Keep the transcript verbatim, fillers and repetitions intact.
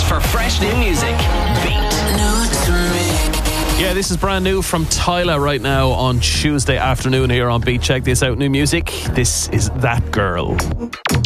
for fresh new music. Beat. Yeah, this is brand new from Tyler right now on Tuesday afternoon here on Beat. Check this out, new music. This is That Girl.